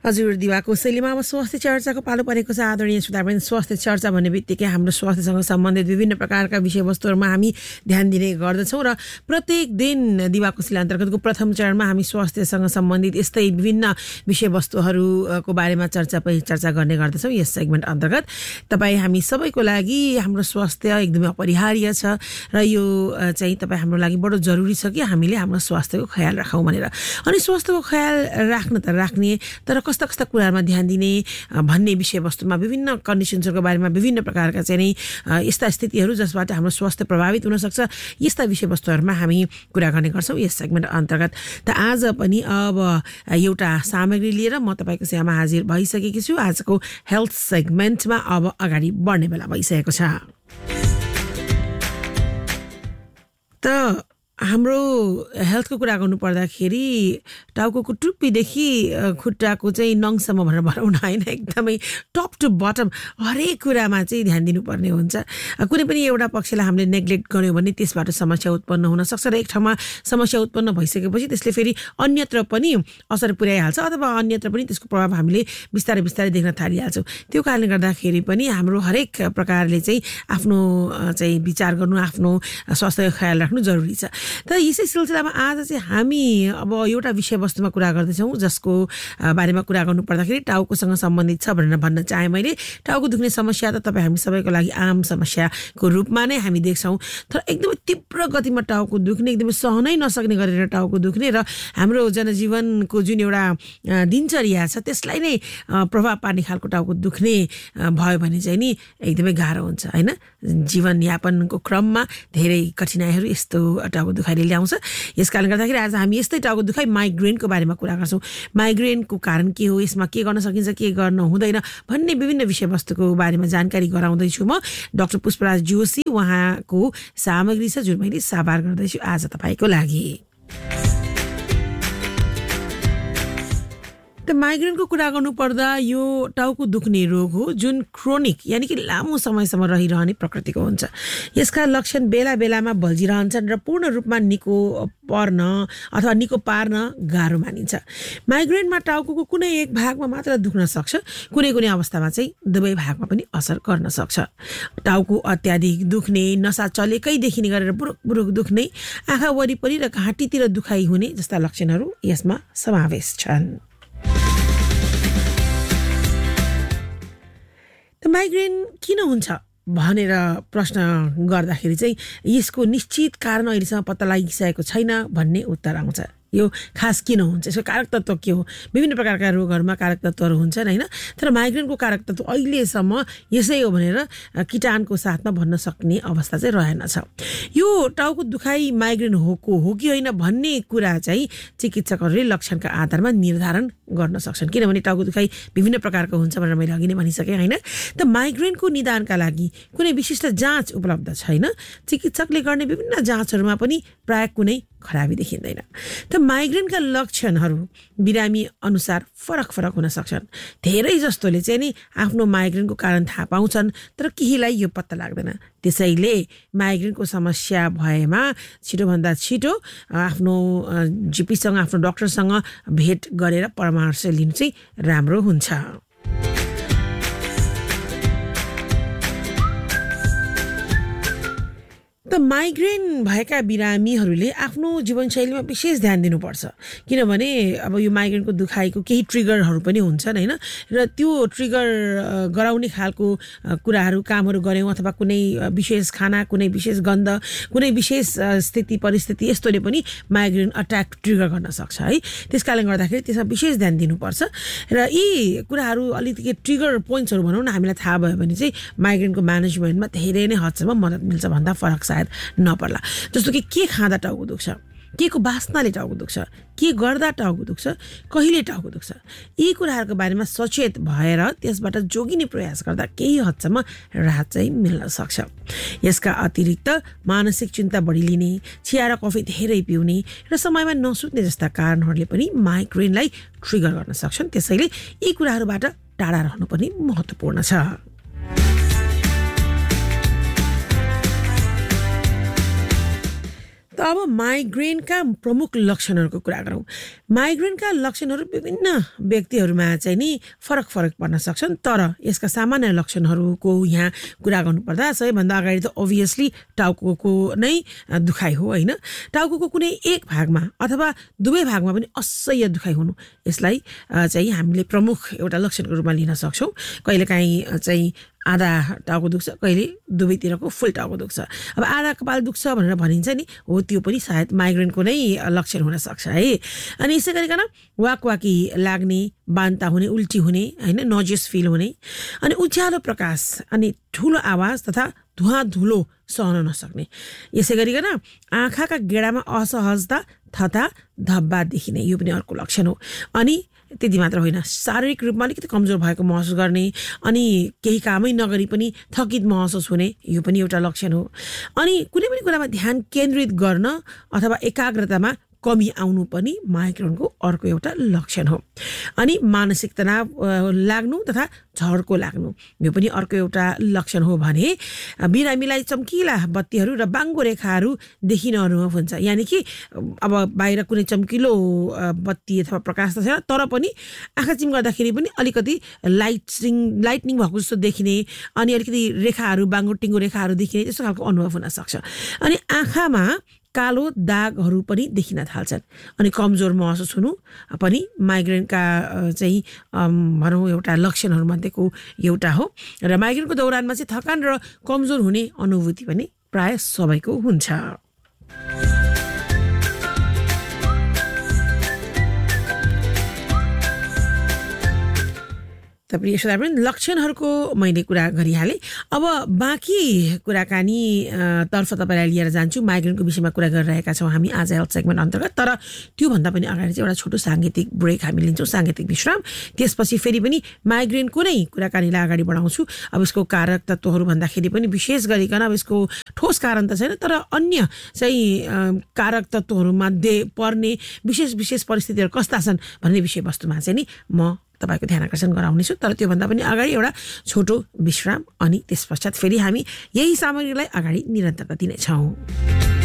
हजुर दिवाको शैलीमा अब स्वास्थ्य चर्चाको पालो परेको छ। आदरणीय श्रोतावृन्द, स्वास्थ्य चर्चा भन्ने बित्तिकै हाम्रो स्वास्थ्यसँग सम्बन्धित विभिन्न प्रकारका विषयवस्तुहरूमा हामी ध्यान दिने गर्दछौँ र प्रत्येक दिन दिवाको शैली अन्तर्गतको प्रथम चरणमा हामी स्वास्थ्यसँग सम्बन्धित यस्तै विभिन्न विषयवस्तुहरूको बारेमा चर्चा गर्ने गर्दछौँ। यस सेगमेन्ट अन्तर्गत तपाईँ हामी सबैको लागि हाम्रो स्वास्थ्य एकदमै अपरिहार्य छ र यो चाहिँ तपाईँ हाम्रो लागि बडो जरुरी छ कि हामीले हाम्रो स्वास्थ्यको ख्याल राखौँ भनेर। अनि स्वास्थ्यको ख्याल राख्न त राख्ने, तर कस्ता कस्ता कुराहरूमा ध्यान दिने भन्ने विषयवस्तुमा विभिन्न कन्डिसन्सहरूको बारेमा विभिन्न प्रकारका चाहिँ नि यस्ता स्थितिहरू जसबाट हाम्रो स्वास्थ्य प्रभावित हुनसक्छ, यस्ता विषयवस्तुहरूमा हामी कुरा गर्ने गर्छौँ यस सेगमेन्ट अन्तर्गत। त आज पनि अब एउटा सामग्री लिएर म तपाईँको सेवामा हाजिर भइसकेकी छु। आजको हेल्थ सेगमेन्टमा अब अगाडि बढ्ने बेला भइसकेको छ। त हाम्रो हेल्थको कुरा गर्नु पर्दाखेरि टाउको टुप्पीदेखि खुट्टाको चाहिँ नङसम्म भनेर भनौँ न होइन, एकदमै टप टु बटम हरेक कुरामा चाहिँ ध्यान दिनुपर्ने हुन्छ। कुनै पनि एउटा पक्षलाई हामीले नेग्लेक्ट गर्यौँ भने त्यसबाट समस्या उत्पन्न हुनसक्छ र एक ठाउँमा समस्या उत्पन्न भइसकेपछि त्यसले फेरि अन्यत्र पनि असर पुर्याइहाल्छ अथवा अन्यत्र पनि त्यसको प्रभाव हामीले बिस्तारै बिस्तारै देख्न थालिहाल्छौँ। त्यो कारणले गर्दाखेरि पनि हाम्रो हरेक प्रकारले चाहिँ आफ्नो चाहिँ विचार गर्नु, आफ्नो स्वास्थ्यको ख्याल राख्नु जरुरी छ। तर यसै सिलसिलामा आज चाहिँ हामी अब एउटा विषयवस्तुमा कुरा गर्दैछौँ जसको बारेमा कुरा गर्नु पर्दाखेरि टाउकोसँग सम्बन्धित छ भनेर भन्न चाहे मैले। टाउको दुख्ने समस्या त तपाईँ हामी सबैको लागि आम समस्याको रूपमा नै हामी देख्छौँ, तर एकदमै तीव्र गतिमा टाउको दुख्ने, एकदमै सहनै नसक्ने गरेर टाउको दुख्ने र हाम्रो जनजीवनको जुन एउटा दिनचर्या छ त्यसलाई नै प्रभाव पार्ने खालको टाउको दुख्ने भयो भने चाहिँ नि एकदमै गाह्रो हुन्छ होइन। जीवनयापनको क्रममा धेरै कठिनाइहरू यस्तो टाउको दुखाइले ल्याउँछ। यस कारणले गर्दाखेरि आज हामी यस्तै टाउको दुखाइ माइग्रेनको बारेमा कुरा गर्छौँ। माइग्रेनको कारण के हो, यसमा के गर्न सकिन्छ, के गर्न हुँदैन भन्ने विभिन्न विषयवस्तुको बारेमा जानकारी गराउँदैछु म। डाक्टर पुष्पराज जोशी उहाँको सामग्री छ जुन मैले साभार गर्दैछु आज तपाईँको लागि। त माइग्रेनको कुरा गर्नुपर्दा यो टाउको दुख्ने रोग हो जुन क्रोनिक यानि कि लामो समयसम्म रहिरहने प्रकृतिको हुन्छ। यसका लक्षण बेला बेलामा बल्झिरहन्छन् र पूर्ण रूपमा निको पार्न गाह्रो मानिन्छ। माइग्रेनमा टाउको कुनै एक भागमा मात्र दुख्न सक्छ, कुनै कुनै अवस्थामा चाहिँ दुवै भागमा पनि असर गर्न सक्छ। टाउको अत्याधिक दुख्ने, नसा चलेकै देखिने गरेर बुरुक बुरुक दुख्ने, आँखा वरिपरि र घाँटीतिर दुखाइ हुने जस्ता लक्षणहरू यसमा समावेश छन्। माइग्रेन किन हुन्छ भनेर प्रश्न गर्दाखेरि चाहिँ यसको निश्चित कारण अहिलेसम्म पत्ता लागिसकेको छैन भन्ने उत्तर आउँछ। यो खास किन हुन्छ, यसको कारक तत्त्व के हो? विभिन्न प्रकारका रोगहरूमा कारक तत्त्वहरू हुन्छन् होइन, तर माइग्रेनको कारक तत्त्व अहिलेसम्म यसै हो भनेर किटाणको साथमा भन्न सक्ने अवस्था चाहिँ रहेनछ। यो टाउको दुखाइ माइग्रेन हो कि होइन भन्ने कुरा चाहिँ चिकित्सकहरूले लक्षणका आधारमा निर्धारण गर्न सक्छन्, किनभने टाउको दुखाइ विभिन्न प्रकारको हुन्छ भनेर मैले अघि नै भनिसकेँ होइन। त माइग्रेनको निदानका लागि कुनै विशिष्ट जाँच उपलब्ध छैन। चिकित्सकले गर्ने विभिन्न जाँचहरूमा पनि प्राय कुनै खराबी देखिँदैन। त माइग्रेनका लक्षणहरू बिरामी अनुसार फरक फरक हुन सक्छन्। धेरै जस्तोले चाहिँ नि आफ्नो माइग्रेनको कारण थाहा पाउँछन्, तर केहीलाई यो पत्ता लाग्दैन। त्यसैले माइग्रेनको समस्या भएमा छिटोभन्दा छिटो आफ्नो जिपीसँग, आफ्नो डाक्टरसँग भेट गरेर परामर्श लिनु चाहिँ राम्रो हुन्छ। त माइग्रेन भएका बिरामीहरूले आफ्नो जीवनशैलीमा विशेष ध्यान दिनुपर्छ, किनभने अब यो माइग्रेनको दुखाइको केही ट्रिगरहरू पनि हुन्छन् होइन, र त्यो ट्रिगर गराउने खालको कुराहरू कामहरू गऱ्यौँ अथवा कुनै विशेष खाना, कुनै विशेष गन्ध, कुनै विशेष स्थिति परिस्थिति यस्तोले पनि माइग्रेन अट्याक ट्रिगर गर्न सक्छ है। त्यस कारणले गर्दाखेरि त्यसमा विशेष ध्यान दिनुपर्छ र यी कुराहरू अलिकति ट्रिगर पोइन्ट्सहरू भनौँ न हामीलाई थाहा भयो भने चाहिँ माइग्रेनको म्यानेजमेन्टमा धेरै नै हदसम्म मद्दत मिल्छ भन्दा फरक सायद नपर्ला। जस्तो कि के खाँदा टाउको दुख्छ, के को बास्नाले टाउको दुख्छ, के गर्दा टाउको दुख्छ, कहिले टाउको दुख्छ, यी कुराहरूको बारेमा सचेत भएर त्यसबाट जोगिने प्रयास गर्दा केही हदसम्म राहत चाहिँ मिल्न सक्छ। यसका अतिरिक्त मानसिक चिन्ता बढी लिने, चिया र कफी धेरै पिउने र समयमा नसुत्ने जस्ता कारणहरूले पनि माइग्रेनलाई ट्रिगर गर्न सक्छन्। त्यसैले यी कुराहरूबाट टाढा रहनु पनि महत्त्वपूर्ण छ। त अब माइग्रेनका प्रमुख लक्षणहरूको कुरा गरौँ। माइग्रेनका लक्षणहरू विभिन्न व्यक्तिहरूमा चाहिँ नि फरक फरक पर्न सक्छन्, तर यसका सामान्य लक्षणहरूको यहाँ कुरा गर्नुपर्दा सबैभन्दा अगाडि त अभियसली टाउकोको नै दुखाइ हो होइन। टाउकोको कुनै एक भागमा अथवा दुवै भागमा पनि असह्य दुखाइ हुनु, यसलाई चाहिँ हामीले प्रमुख एउटा लक्षणको रूपमा लिन सक्छौँ। कहिलेकाहीँ चाहिँ आधा टाउको दुख्छ, कहिले दुवैतिरको फुल टाउको दुख्छ। अब आधा कपाल दुख्छ भनेर भनिन्छ नि, हो त्यो पनि सायद माइग्रेनको नै लक्षण हुनसक्छ है। अनि यसै गरिकन वाकवाकी लाग्ने, बान्ता हुने, उल्टी हुने होइन, नजियस फिल हुने, अनि उज्यालो प्रकाश अनि ठुलो आवाज तथा धुवा धुलो सहन नसक्ने। यसै गरिकन आँखाका गेडामा असहजता तथा धब्बा देखिने, यो पनि अर्को लक्षण हो। अनि त्यति मात्र होइन, शारीरिक रूपमा अलिकति कमजोर भएको महसुस गर्ने अनि केही कामै नगरी पनि थकित महसुस हुने, यो पनि एउटा लक्षण हो। अनि कुनै पनि कुरामा ध्यान केन्द्रित गर्न अथवा एकाग्रतामा कमी आउनु पनि माइग्रेनको अर्को एउटा लक्षण हो। अनि मानसिक तनाव लाग्नु तथा झड्को लाग्नु, यो पनि अर्को एउटा लक्षण हो भने बिरामीलाई चम्किला बत्तीहरू र बाङ्गो रेखाहरू देखिन अनुभव हुन्छ। यानि कि अब बाहिर कुनै चम्किलो बत्ती अथवा प्रकाश त छैन, तर पनि आँखा चिम गर्दाखेरि पनि अलिकति लाइटनिङ भएको जस्तो देखिने अनि अलिकति रेखाहरू, बाङ्गो टिङ्गो रेखाहरू देखिने, त्यस्तो खालको अनुभव हुनसक्छ। अनि आँखामा कालो दागहरू पनि देखिन थाल्छन्। अनि कमजोर महसुस हुनु पनि माइग्रेनका चाहिँ भनौँ एउटा लक्षणहरूमध्येको एउटा हो। र माइग्रेनको दौरानमा चाहिँ थकान र कमजोर हुने अनुभूति पनि प्राय सबैको हुन्छ। प्रिय श्रोतावृन्द, लक्षणहरूको मैले कुरा गरिहालेँ। अब बाँकी कुराकानी तर्फ तपाईँलाई लिएर जान्छु। माइग्रेनको विषयमा कुरा गरिरहेका छौँ हामी आज हेल्थ सेगमेन्ट अन्तर्गत, तर त्योभन्दा पनि अगाडि चाहिँ एउटा छोटो साङ्गीतिक ब्रेक हामी लिन्छौँ, साङ्गीतिक विश्राम। त्यसपछि फेरि पनि माइग्रेनको नै कुराकानीलाई अगाडि बढाउँछु। अब यसको कारक तत्त्वहरू भन्दाखेरि पनि विशेष गरिकन अब यसको ठोस कारण त छैन, तर अन्य चाहिँ कारक तत्त्वहरूमध्ये पर्ने विशेष परिस्थितिहरू कस्ता छन् भन्ने विषयवस्तुमा चाहिँ नि म तपाईँको ध्यान आकर्षण गराउनेछु। तर त्योभन्दा पनि अगाडि एउटा छोटो विश्राम, अनि त्यस पश्चात फेरि हामी यही सामग्रीलाई अगाडि निरन्तरता दिनेछौँ।